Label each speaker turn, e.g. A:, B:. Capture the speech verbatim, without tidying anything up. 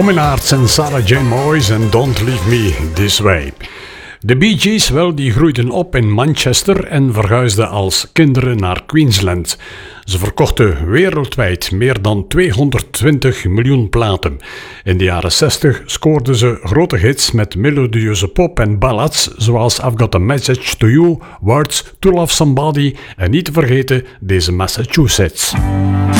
A: Coming Arts en Sarah Jane Moyes en Don't Leave Me This Way. De Bee Gees, wel, die groeiden op in Manchester en verhuisden als kinderen naar Queensland. Ze verkochten wereldwijd meer dan tweehonderdtwintig miljoen platen. In de jaren zestig scoorden ze grote hits met melodieuze pop en ballads zoals I've Got a Message to You, Words to Love Somebody en niet te vergeten deze Massachusetts.